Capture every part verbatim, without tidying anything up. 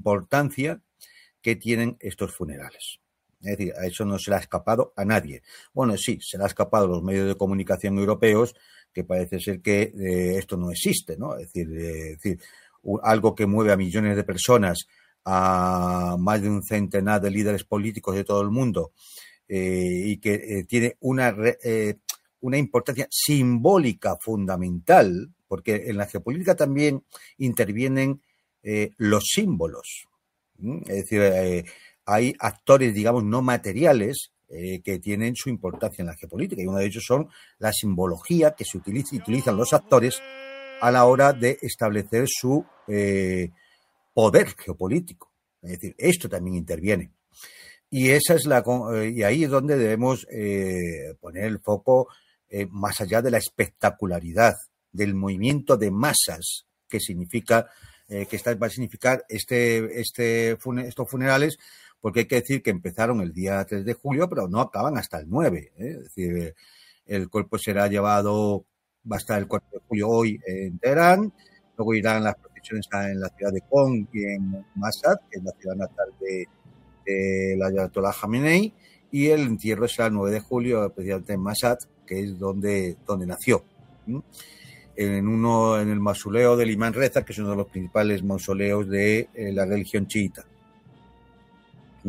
importancia que tienen estos funerales. Es decir, a eso no se le ha escapado a nadie. Bueno, sí, se le ha escapado a los medios de comunicación europeos, que parece ser que eh, esto no existe, ¿no? Es decir, eh, es decir, algo que mueve a millones de personas, a más de un centenar de líderes políticos de todo el mundo, eh, y que eh, tiene una, eh, una importancia simbólica fundamental, porque en la geopolítica también intervienen eh, los símbolos. ¿Mm? Es decir, eh, hay actores, digamos, no materiales eh, que tienen su importancia en la geopolítica, y uno de ellos son la simbología que se utiliza y utilizan los actores a la hora de establecer su eh, poder geopolítico. Es decir, esto también interviene. Y esa es la y ahí es donde debemos eh, poner el foco, eh, más allá de la espectacularidad del movimiento de masas que significa eh, que está, va a significar este, este estos funerales, porque hay que decir que empezaron el día tres de julio, pero no acaban hasta el nueve. ¿eh? Es decir, el cuerpo será llevado, va a estar el cuatro de julio hoy en Teherán, luego irán las procesiones en la ciudad de Qom y en Mashhad, que es la ciudad natal de, de la Ayatollah Khamenei, y el entierro será el nueve de julio, especialmente en Mashhad, que es donde, donde nació. ¿Mm? En uno, en el mausoleo del Imán Reza, que es uno de los principales mausoleos de eh, la religión chiita. ¿Mm?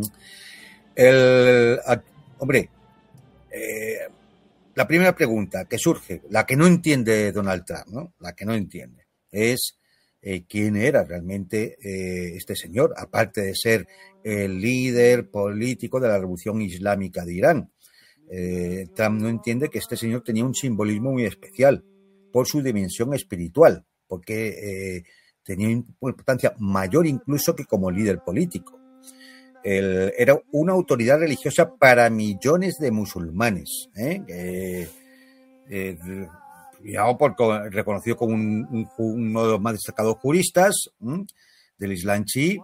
El, a, hombre, eh, la primera pregunta que surge, la que no entiende Donald Trump, ¿no? La que no entiende, es eh, quién era realmente eh, este señor, aparte de ser el líder político de la Revolución Islámica de Irán. Eh, Trump no entiende que este señor tenía un simbolismo muy especial por su dimensión espiritual, porque eh, tenía una importancia mayor incluso que como líder político. El, era una autoridad religiosa para millones de musulmanes, ¿eh? Eh, eh, por, reconocido como un, un, uno de los más destacados juristas ¿eh? del Islam chií,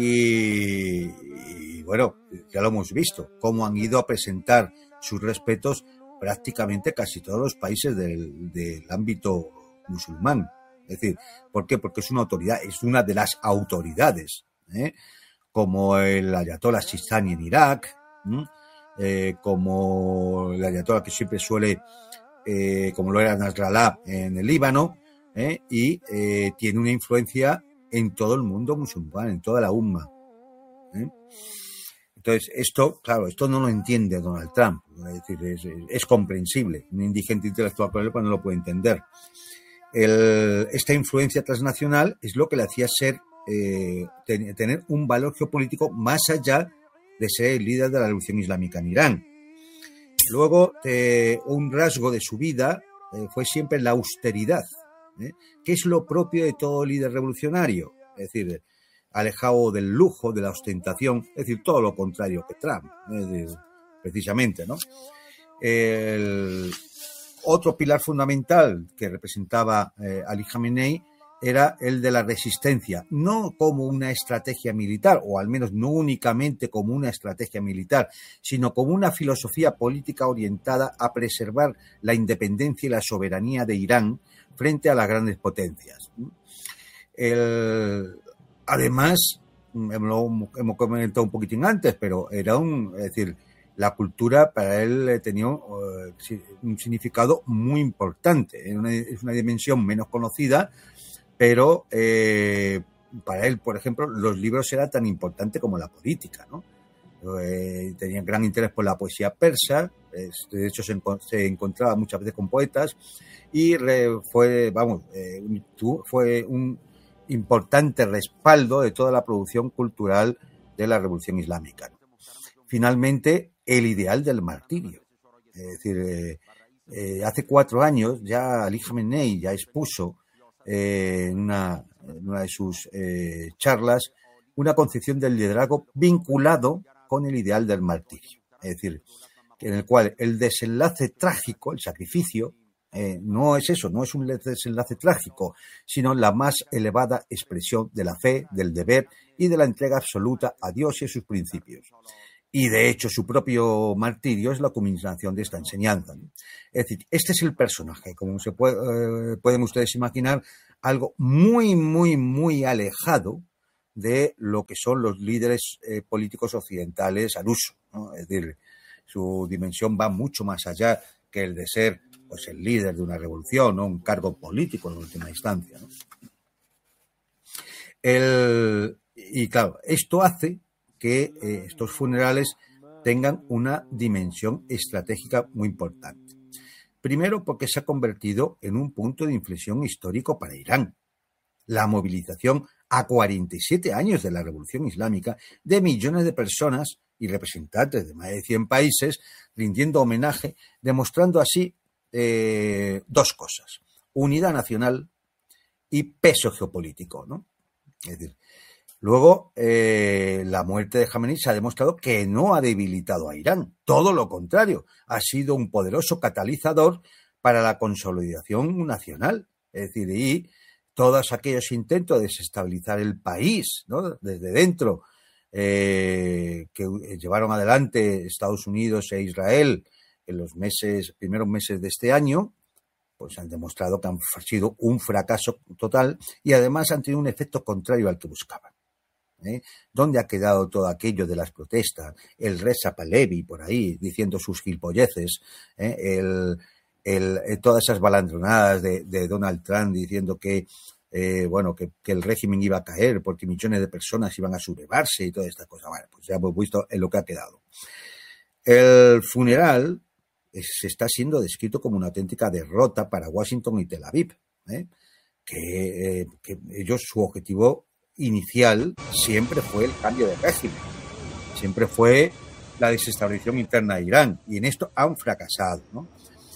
y, y bueno, ya lo hemos visto, cómo han ido a presentar sus respetos prácticamente casi todos los países del, del ámbito musulmán. Es decir, ¿por qué? Porque es una autoridad, es una de las autoridades, ¿eh? como el Ayatollah Sistani en Irak, eh, como el Ayatollah que siempre suele, eh, como lo era Nasrallah en el Líbano, eh, y eh, tiene una influencia en todo el mundo musulmán, en toda la umma. ¿eh? Entonces, esto, claro, esto no lo entiende Donald Trump, es decir, es, es comprensible. Un indigente intelectual por él pues no lo puede entender. El, esta influencia transnacional es lo que le hacía ser Eh, ten, tener un valor geopolítico más allá de ser el líder de la revolución islámica en Irán. Luego, eh, un rasgo de su vida eh, fue siempre la austeridad, ¿eh? que es lo propio de todo líder revolucionario, es decir, alejado del lujo, de la ostentación, es decir, todo lo contrario que Trump, es decir, precisamente, ¿no? El otro pilar fundamental que representaba eh, Ali Khamenei era el de la resistencia, no como una estrategia militar, o al menos no únicamente como una estrategia militar, sino como una filosofía política orientada a preservar la independencia y la soberanía de Irán frente a las grandes potencias. El, además, lo hemos comentado un poquitín antes, pero era un, es decir, la cultura para él tenía uh, un significado muy importante, es una, es una dimensión menos conocida, pero eh, para él, por ejemplo, los libros eran tan importantes como la política, ¿no? Eh, tenía gran interés por la poesía persa, eh, de hecho se, enco- se encontraba muchas veces con poetas, y re, fue, vamos, eh, un, fue un importante respaldo de toda la producción cultural de la Revolución Islámica. Finalmente, el ideal del martirio. Es decir, eh, eh, hace cuatro años ya Ali Khamenei ya expuso Eh, en, una, en una de sus eh, charlas, una concepción del liderazgo vinculado con el ideal del martirio. Es decir, en el cual el desenlace trágico, el sacrificio, eh, no es eso, no es un desenlace trágico, sino la más elevada expresión de la fe, del deber y de la entrega absoluta a Dios y a sus principios. Y de hecho su propio martirio es la culminación de esta enseñanza. Es decir, este es el personaje, como se puede, eh, pueden ustedes imaginar, algo muy, muy, muy alejado de lo que son los líderes eh, políticos occidentales al uso, ¿no? Es decir, su dimensión va mucho más allá que el de ser pues el líder de una revolución, ¿no? Un cargo político en última instancia, ¿no? El, y claro, esto hace que eh, estos funerales tengan una dimensión estratégica muy importante. Primero, porque se ha convertido en un punto de inflexión histórico para Irán. La movilización a cuarenta y siete años de la Revolución Islámica de millones de personas y representantes de más de cien países rindiendo homenaje, demostrando así eh, dos cosas: unidad nacional y peso geopolítico, ¿no? Es decir, luego eh, la muerte de Jamenei se ha demostrado que no ha debilitado a Irán, todo lo contrario, ha sido un poderoso catalizador para la consolidación nacional, es decir, y todos aquellos intentos de desestabilizar el país, ¿no? Desde dentro, eh, que llevaron adelante Estados Unidos e Israel en los meses, primeros meses de este año, pues han demostrado que han sido un fracaso total y además han tenido un efecto contrario al que buscaban. ¿Eh? ¿Dónde ha quedado todo aquello de las protestas? El Reza Pahlavi por ahí diciendo sus gilipolleces, ¿eh? el, el, eh, todas esas balandronadas de, de Donald Trump diciendo que eh, bueno que, que el régimen iba a caer porque millones de personas iban a sublevarse y toda esta cosa. Bueno, pues ya hemos visto en lo que ha quedado. El funeral se está siendo descrito como una auténtica derrota para Washington y Tel Aviv, ¿eh? que, eh, que ellos, su objetivo inicial siempre fue el cambio de régimen, siempre fue la desestabilización interna de Irán, y en esto han fracasado, ¿no?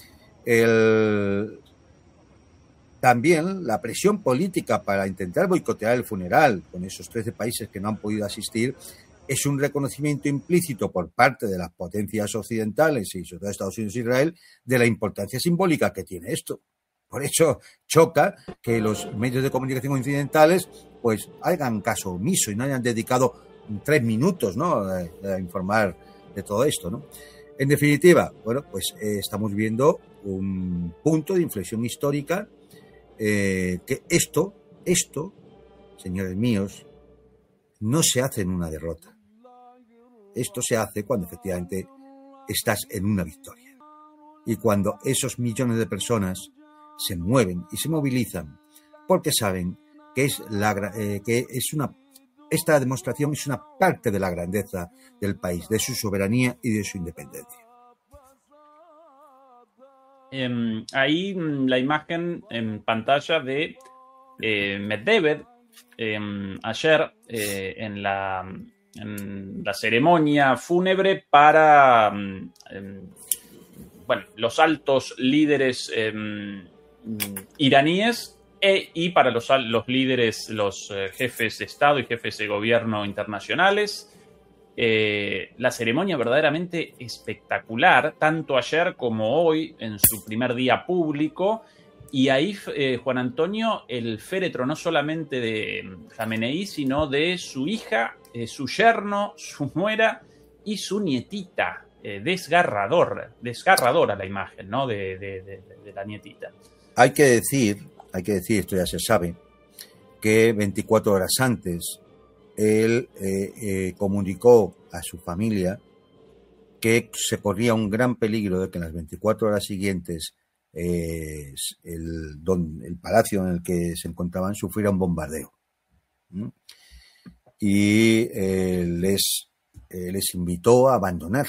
El, también la presión política para intentar boicotear el funeral con esos trece países que no han podido asistir es un reconocimiento implícito por parte de las potencias occidentales y sobre todo Estados Unidos e Israel de la importancia simbólica que tiene esto. Por eso choca que los medios de comunicación occidentales pues hagan caso omiso y no hayan dedicado tres minutos, ¿no?, a, a informar de todo esto, ¿no? En definitiva, bueno, pues eh, estamos viendo un punto de inflexión histórica eh, que esto, esto, señores míos, no se hace en una derrota. Esto se hace cuando efectivamente estás en una victoria. Y cuando esos millones de personas se mueven y se movilizan porque saben que es la eh, que es una esta demostración es una parte de la grandeza del país, de su soberanía y de su independencia. Eh, ahí la imagen en pantalla de eh, Medvedev eh, ayer eh, en la en la ceremonia fúnebre para eh, bueno, los altos líderes eh, iraníes e, y para los, los líderes, los eh, jefes de Estado y jefes de gobierno internacionales. Eh, la ceremonia verdaderamente espectacular, tanto ayer como hoy en su primer día público. Y ahí, eh, Juan Antonio, el féretro no solamente de Jamenei, sino de su hija, eh, su yerno, su nuera y su nietita. Eh, desgarrador, desgarradora la imagen, ¿no?, de, de, de, de la nietita. Hay que decir, hay que decir, esto ya se sabe, que veinticuatro horas antes él eh, eh, comunicó a su familia que se corría un gran peligro de que en las veinticuatro horas siguientes eh, el, don, el palacio en el que se encontraban sufriera un bombardeo. ¿Mm? Y eh, les, eh, les invitó a abandonar.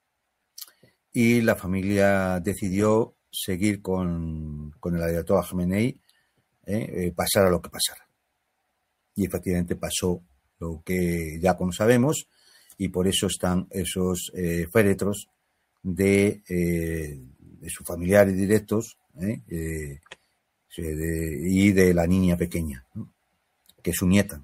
Y la familia decidió seguir con, con el ayatolá Jamenei, eh, eh, pasara lo que pasara. Y efectivamente pasó lo que ya sabemos, y por eso están esos eh, féretros de, eh, de sus familiares directos eh, eh, de, y de la niña pequeña, ¿no?, que es su nieta.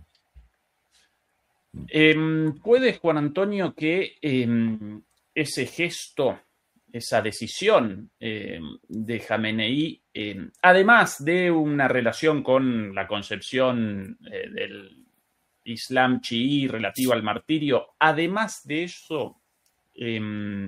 Eh, ¿Puede, Juan Antonio, que eh, ese gesto, esa decisión eh, de Jamenei, eh, además de una relación con la concepción eh, del Islam chií relativo al martirio, además de eso, eh,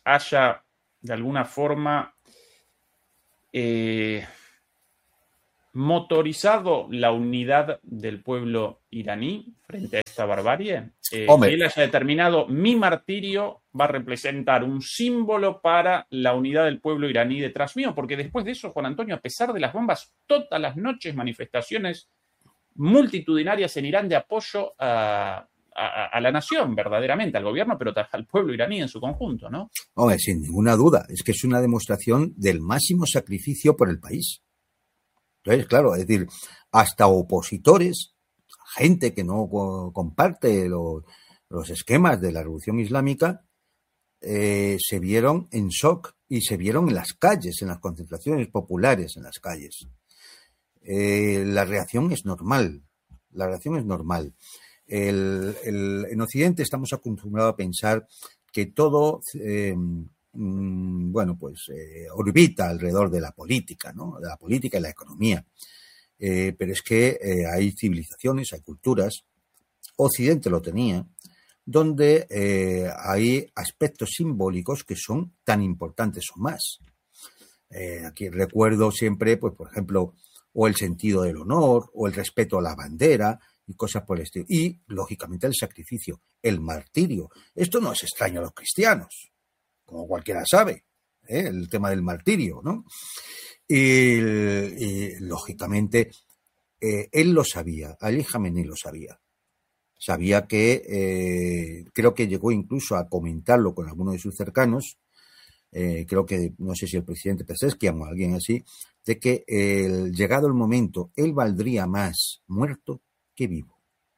haya de alguna forma eh, motorizado la unidad del pueblo iraní frente a esta barbarie? Eh, Hombre. Él haya determinado, mi martirio va a representar un símbolo para la unidad del pueblo iraní detrás mío, porque después de eso, Juan Antonio, a pesar de las bombas, todas las noches manifestaciones multitudinarias en Irán de apoyo a, a, a la nación, verdaderamente, al gobierno, pero al pueblo iraní en su conjunto, ¿no? Hombre, sin ninguna duda, es que es una demostración del máximo sacrificio por el país. Entonces, claro, es decir, hasta opositores, gente que no comparte los, los esquemas de la Revolución Islámica, eh, se vieron en shock y se vieron en las calles, en las concentraciones populares en las calles. Eh, la reacción es normal, la reacción es normal. El, el, en Occidente estamos acostumbrados a pensar que todo, eh, mm, bueno, pues eh, orbita alrededor de la política, ¿no? De la política y la economía. Eh, pero es que eh, hay civilizaciones, hay culturas, Occidente lo tenía, donde eh, hay aspectos simbólicos que son tan importantes o más. Eh, aquí recuerdo siempre, pues por ejemplo, o el sentido del honor, o el respeto a la bandera, y cosas por el estilo. Y, lógicamente, el sacrificio, el martirio. Esto no es extraño a los cristianos, como cualquiera sabe, ¿eh? El tema del martirio, ¿no? Y, y lógicamente, eh, él lo sabía, Ali Jamenei lo sabía. Sabía que, eh, creo que llegó incluso a comentarlo con alguno de sus cercanos, eh, creo que, no sé si el presidente Pezeshkian o alguien así, de que eh, llegado el momento, él valdría más muerto que vivo.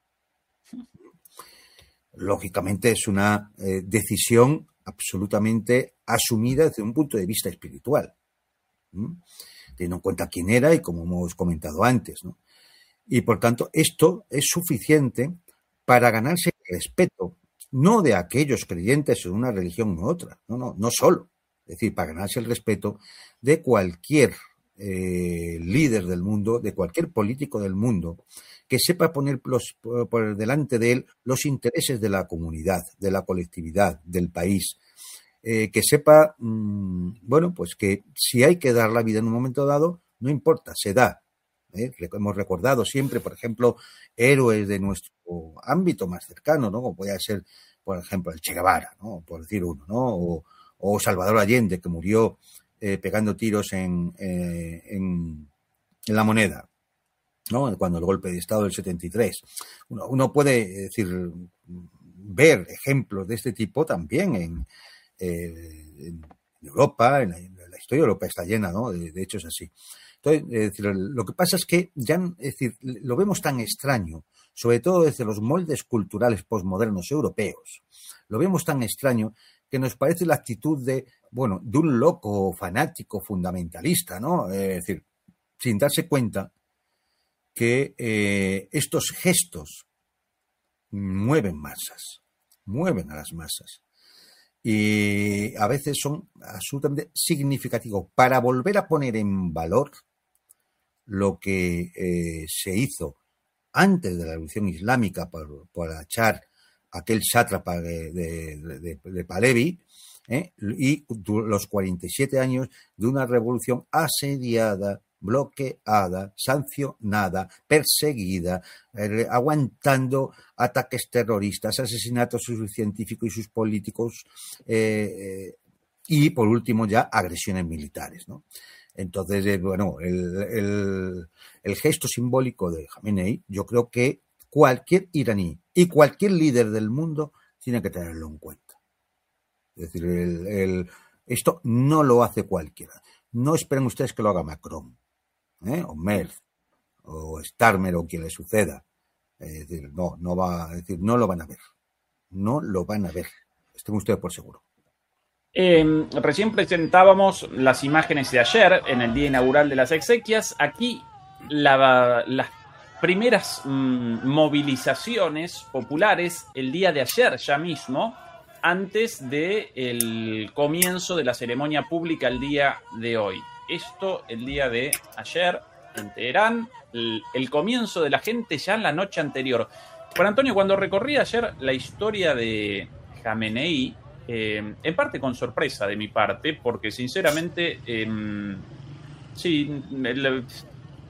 Lógicamente es una eh, decisión absolutamente asumida desde un punto de vista espiritual, ¿Mm? teniendo en cuenta quién era y como hemos comentado antes, ¿no? Y por tanto esto es suficiente para ganarse el respeto, no de aquellos creyentes en una religión u otra, no, no, no solo, es decir, para ganarse el respeto de cualquier eh, líder del mundo, de cualquier político del mundo, que sepa poner los, por delante de él los intereses de la comunidad, de la colectividad, del país, eh, que sepa, mmm, bueno, pues que si hay que dar la vida en un momento dado, no importa, se da. ¿eh? Hemos recordado siempre, por ejemplo, héroes de nuestro ámbito más cercano, ¿no? Como puede ser, por ejemplo, el Che Guevara, ¿no? Por decir uno, ¿no? O, o Salvador Allende, que murió eh, pegando tiros en, eh, en, en La Moneda, ¿no? Cuando el golpe de Estado del setenta y tres. Uno, uno puede decir, ver ejemplos de este tipo también en, eh, en Europa, en la, en la historia Europa está llena, ¿no? de, de hechos así. Entonces, es decir, lo que pasa es que ya, es decir, lo vemos tan extraño, sobre todo desde los moldes culturales posmodernos europeos, lo vemos tan extraño que nos parece la actitud de, bueno, de un loco fanático fundamentalista, ¿no? Es decir, sin darse cuenta que eh, estos gestos mueven masas, mueven a las masas. Y a veces son absolutamente significativos para volver a poner en valor lo que eh, se hizo antes de la Revolución Islámica por, por echar aquel sátrapa de, de, de, de Pahlavi, ¿eh? y los cuarenta y siete años de una revolución asediada, bloqueada, sancionada, perseguida, eh, aguantando ataques terroristas, asesinatos de sus científicos y sus políticos, eh, eh, y por último ya agresiones militares, ¿no? Entonces, eh, bueno, el, el, el gesto simbólico de Jamenei, yo creo que cualquier iraní y cualquier líder del mundo tiene que tenerlo en cuenta. Es decir, el, el, esto no lo hace cualquiera. No esperen ustedes que lo haga Macron, ¿eh? o Merz, o Starmer, o quien le suceda. Es decir, no, no va, es decir, no lo van a ver. No lo van a ver. Estén ustedes por seguro. Eh, recién presentábamos las imágenes de ayer, en el día inaugural de las exequias. Aquí la, las primeras mmm, movilizaciones populares el día de ayer ya mismo, antes del comienzo de la ceremonia pública el día de hoy. Esto el día de ayer en Teherán, el, el comienzo de la gente ya en la noche anterior. Juan Antonio, cuando recorrí ayer la historia de Jamenei, Eh, en parte con sorpresa de mi parte, porque sinceramente, eh, sí, el,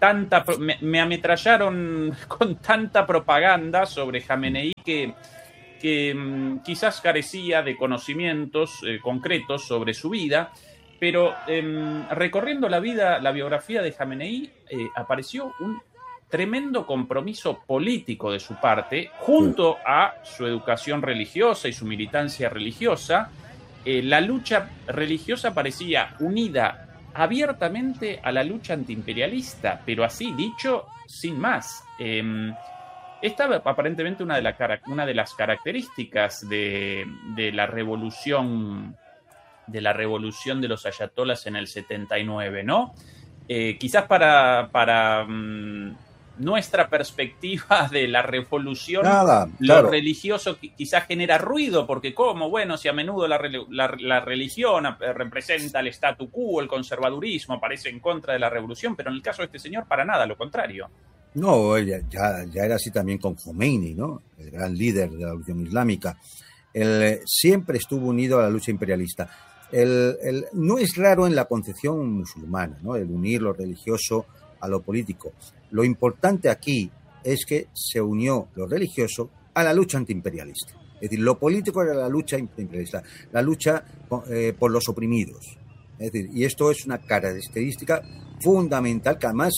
tanta, me, me ametrallaron con tanta propaganda sobre Jameneí que, que um, quizás carecía de conocimientos eh, concretos sobre su vida, pero eh, recorriendo la vida, la biografía de Jameneí, eh, apareció un tremendo compromiso político de su parte, junto a su educación religiosa y su militancia religiosa. Eh, la lucha religiosa parecía unida abiertamente a la lucha antiimperialista, pero así dicho, sin más. Eh, esta aparentemente una de, la, una de las características de, de la revolución de la revolución de los ayatolas en el setenta y nueve, ¿no? Eh, quizás para, para um, nuestra perspectiva de la revolución, Nada, lo claro. religioso quizás genera ruido, porque ¿cómo? Bueno, si a menudo la, la, la religión representa el statu quo, el conservadurismo, aparece en contra de la revolución, pero en el caso de este señor, para nada, lo contrario. No, ya, ya era así también con Khomeini, ¿no? El gran líder de la revolución islámica. Él siempre estuvo unido a la lucha imperialista. El, el, no es raro en la concepción musulmana, ¿no? El unir lo religioso a lo político. Lo importante aquí es que se unió lo religioso a la lucha antiimperialista. Es decir, lo político era la lucha imperialista, la lucha eh, por los oprimidos. Es decir, y esto es una característica fundamental que además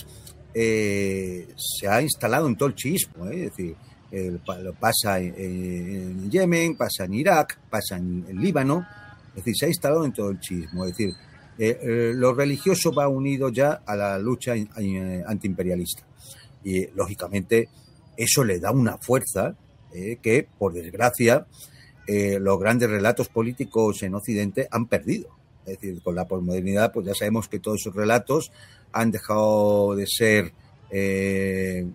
eh, se ha instalado en todo el chiismo, ¿eh? Es decir, eh, pasa en, en Yemen, pasa en Irak, pasa en el Líbano. Es decir, se ha instalado en todo el chiismo. Es decir, eh, eh, lo religioso va unido ya a la lucha eh, antiimperialista. Y, eh, lógicamente, eso le da una fuerza eh, que, por desgracia, eh, los grandes relatos políticos en Occidente han perdido. Es decir, con la posmodernidad, pues ya sabemos que todos esos relatos han dejado de ser eh,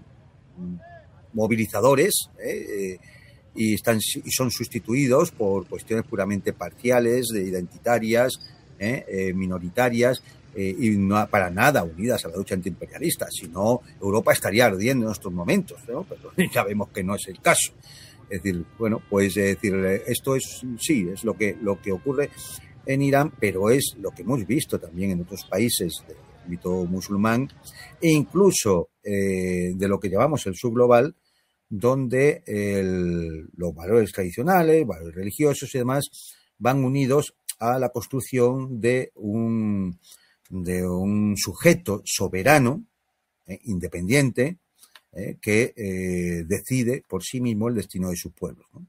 movilizadores, eh, eh, y están y son sustituidos por cuestiones puramente parciales, de identitarias, eh, eh, minoritarias, eh, y no para nada unidas a la lucha antiimperialista. Si no, Europa estaría ardiendo en estos momentos, ¿no? Pero ya vemos que no es el caso. Es decir, bueno, pues es decir, esto es sí, es lo que lo que ocurre en Irán, pero es lo que hemos visto también en otros países del ámbito musulmán e incluso eh, de lo que llamamos el subglobal, donde el, los valores tradicionales, valores religiosos y demás van unidos a la construcción de un, de un sujeto soberano, eh, independiente, eh, que eh, decide por sí mismo el destino de su pueblo, ¿no?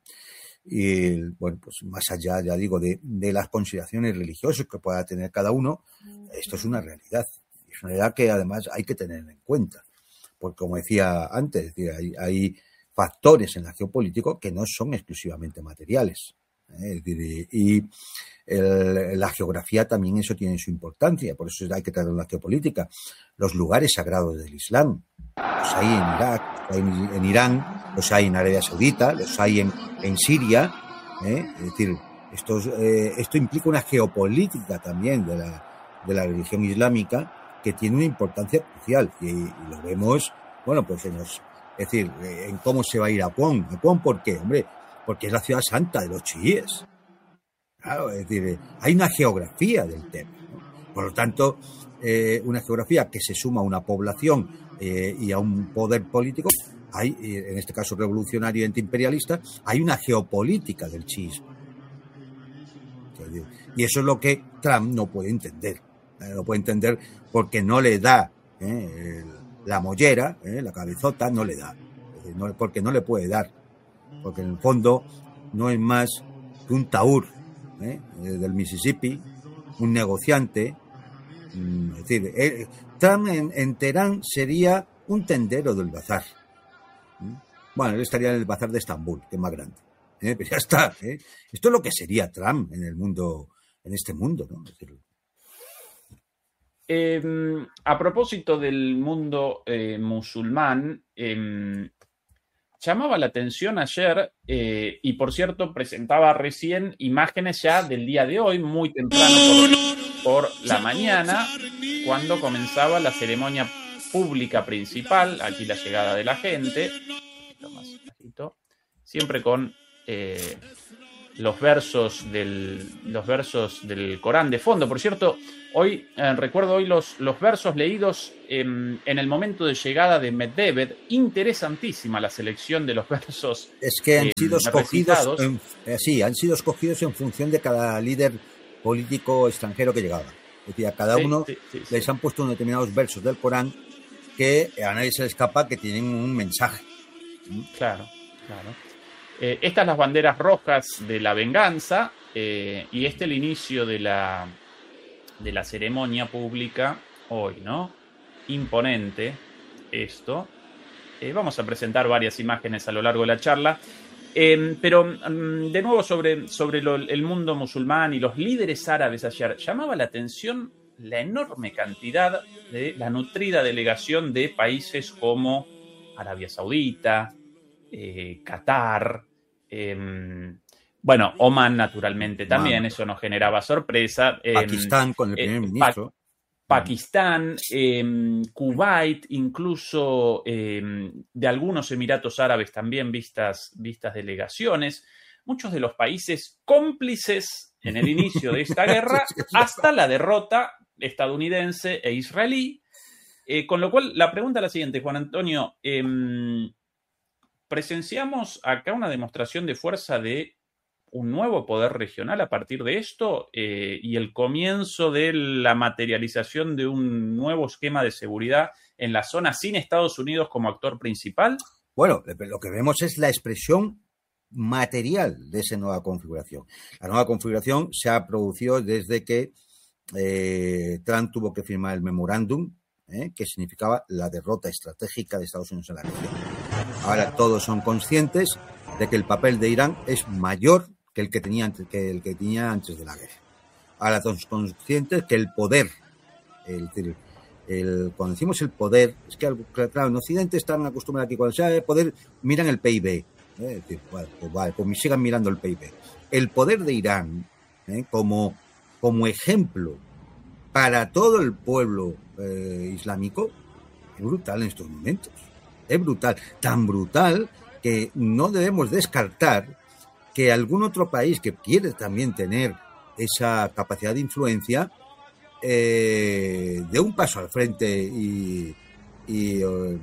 Y, bueno, pues más allá, ya digo, de, de las consideraciones religiosas que pueda tener cada uno, esto es una realidad. Es una realidad que además hay que tener en cuenta. Porque, como decía antes, es decir, hay, hay factores en la geopolítica que no son exclusivamente materiales. ¿eh? Es decir, y el, la geografía también eso tiene su importancia, por eso hay que tratar la geopolítica. Los lugares sagrados del Islam, los hay en Irak, los hay en, en Irán, los hay en Arabia Saudita, los hay en, en Siria. ¿eh? Es decir, esto, eh, esto implica una geopolítica también de la, de la religión islámica que tiene una importancia crucial y, y lo vemos, bueno, pues en los Es decir, en cómo se va a ir a Aqón. ¿Aqón por qué? Hombre, porque es la ciudad santa de los chiíes. Claro, es decir, hay una geografía del tema, ¿no? Por lo tanto, eh, una geografía que se suma a una población eh, y a un poder político, hay, en este caso revolucionario y antiimperialista, hay una geopolítica del chiismo. Y eso es lo que Trump no puede entender. Eh, no puede entender porque no le da eh, el, la mollera, eh, la cabezota, no le da. No, porque no le puede dar. Porque en el fondo no es más que un taur eh, del Mississippi, un negociante. Mm, es decir, eh, Trump en, en Teherán sería un tendero del bazar. ¿Mm? Bueno, él estaría en el bazar de Estambul, que es más grande. ¿eh? Pero ya está. ¿eh? Esto es lo que sería Trump en el mundo, en este mundo, ¿no? Es decir, Eh, a propósito del mundo eh, musulmán, eh, llamaba la atención ayer, eh, y por cierto presentaba recién imágenes ya del día de hoy, muy temprano por, por la mañana, cuando comenzaba la ceremonia pública principal, aquí la llegada de la gente, un poquito más bajito, siempre con... Eh, los versos del, los versos del Corán de fondo. Por cierto, hoy eh, recuerdo hoy los, los versos leídos en, en el momento de llegada de Medvedev. Interesantísima la selección de los versos. Es que han eh, sido escogidos, en, eh, sí, han sido escogidos en función de cada líder político extranjero que llegaba. Es decir, a cada sí, uno sí, sí, les han puesto determinados versos del Corán que a nadie se le escapa que tienen un mensaje. Claro, claro. Eh, estas las banderas rojas de la venganza eh, y este el inicio de la, de la ceremonia pública hoy, ¿no? Imponente esto. Eh, vamos a presentar varias imágenes a lo largo de la charla. Eh, pero um, de nuevo sobre, sobre lo, el mundo musulmán y los líderes árabes ayer, llamaba la atención la enorme cantidad de la nutrida delegación de países como Arabia Saudita, eh, Qatar, eh, bueno, Oman naturalmente también, Oman. Eso nos generaba sorpresa. Eh, Pakistán con el primer eh, ministro. Pa Pakistán, eh, Kuwait, incluso eh, de algunos Emiratos Árabes también vistas, vistas delegaciones. Muchos de los países cómplices en el inicio de esta guerra hasta la derrota estadounidense e israelí. Eh, con lo cual, la pregunta es la siguiente, Juan Antonio. Eh, ¿Presenciamos acá una demostración de fuerza de un nuevo poder regional a partir de esto eh, y el comienzo de la materialización de un nuevo esquema de seguridad en la zona sin Estados Unidos como actor principal? Bueno, lo que vemos es la expresión material de esa nueva configuración. La nueva configuración se ha producido desde que eh, Trump tuvo que firmar el memorándum, eh, que significaba la derrota estratégica de Estados Unidos en la región. Ahora todos son conscientes de que el papel de Irán es mayor que el que tenía antes, que el que tenía antes de la guerra. Ahora todos son conscientes que el poder, el, el, el, cuando decimos el poder, es que claro, en Occidente están acostumbrados a que cuando se habla de poder miran el P I B. ¿eh? Es decir, bueno, pues vale, pues sigan mirando el P I B. El poder de Irán, ¿eh? como, como ejemplo para todo el pueblo eh, islámico, es brutal en estos momentos. Es brutal, tan brutal que no debemos descartar que algún otro país que quiere también tener esa capacidad de influencia eh, dé un paso al frente y, y eh,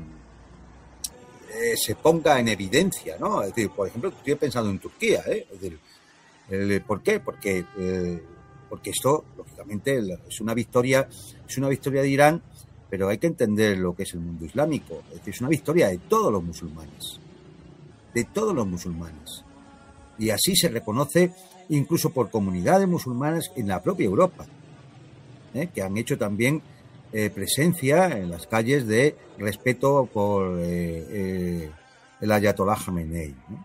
se ponga en evidencia, ¿no? Es decir, por ejemplo, estoy pensando en Turquía, ¿eh? Es decir, el, ¿por qué? Porque, eh, porque esto, lógicamente, es una victoria, es una victoria de Irán, pero hay que entender lo que es el mundo islámico. Es decir, es una victoria de todos los musulmanes. De todos los musulmanes. Y así se reconoce incluso por comunidades musulmanas en la propia Europa, ¿eh? que han hecho también eh, presencia en las calles de respeto por eh, eh, el Ayatollah Jamenei, ¿no?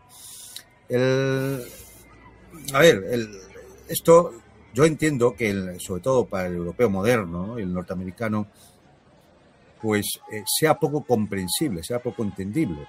El, a ver, el, esto yo entiendo que el, sobre todo para el europeo moderno, ¿no? y el norteamericano, pues eh, sea poco comprensible, sea poco entendible.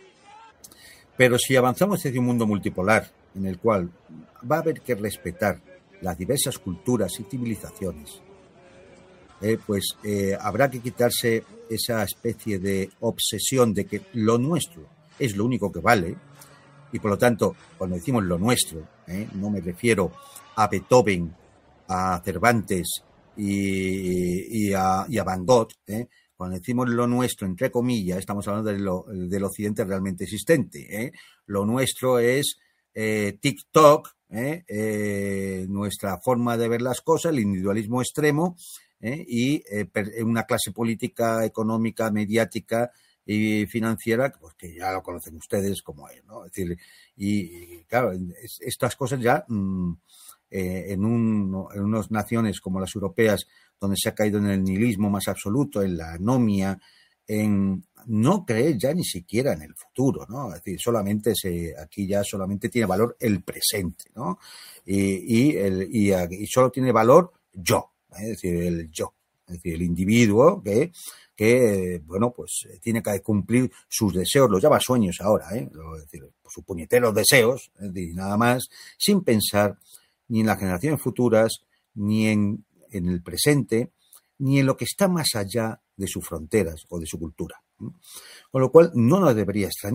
Pero si avanzamos hacia un mundo multipolar, en el cual va a haber que respetar las diversas culturas y civilizaciones, eh, pues eh, habrá que quitarse esa especie de obsesión de que lo nuestro es lo único que vale, y por lo tanto, cuando decimos lo nuestro, eh, no me refiero a Beethoven, a Cervantes y, y, a, y a Van Gogh, eh, cuando decimos lo nuestro, entre comillas, estamos hablando de lo, del occidente realmente existente. ¿eh? Lo nuestro es eh, TikTok, ¿eh? Eh, nuestra forma de ver las cosas, el individualismo extremo ¿eh? y eh, una clase política, económica, mediática y financiera, pues que ya lo conocen ustedes como es, ¿no? Es decir, y, y claro, es, estas cosas ya mmm, eh, en, un, en unas naciones como las europeas, donde se ha caído en el nihilismo más absoluto, en la anomia, en no creer ya ni siquiera en el futuro, ¿no? Es decir, solamente se, aquí ya solamente tiene valor el presente, ¿no? Y, y, el, y, y solo tiene valor yo, ¿eh? Es decir, el yo, es decir, el individuo que, que bueno, pues tiene que cumplir sus deseos, los llama sueños ahora, ¿eh? Es decir, sus puñeteros deseos, es decir, nada más, sin pensar ni en las generaciones futuras, ni en en el presente, ni en lo que está más allá de sus fronteras o de su cultura. Con lo cual, no nos debería extrañar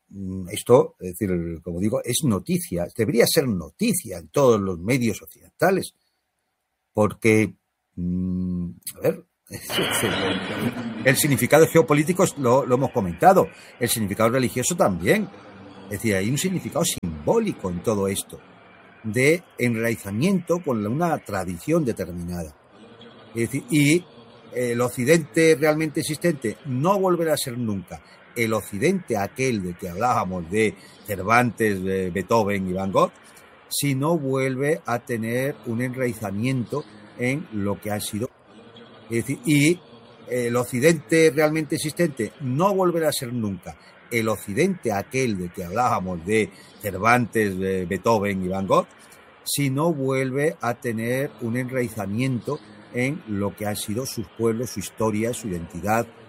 esto, es decir, como digo, es noticia, debería ser noticia en todos los medios occidentales, porque, a ver, el significado geopolítico lo, lo hemos comentado, el significado religioso también. Es decir, hay un significado simbólico en todo esto, de enraizamiento con una tradición determinada. Es decir, y el occidente realmente existente no volverá a ser nunca el occidente aquel de que hablábamos de Cervantes, de Beethoven y Van Gogh, sino vuelve a tener un enraizamiento en lo que ha sido. Es decir, y el occidente realmente existente no volverá a ser nunca el occidente aquel de que hablábamos de Cervantes, de Beethoven y Van Gogh, sino vuelve a tener un enraizamiento en lo que han sido sus pueblos, su historia, su identidad,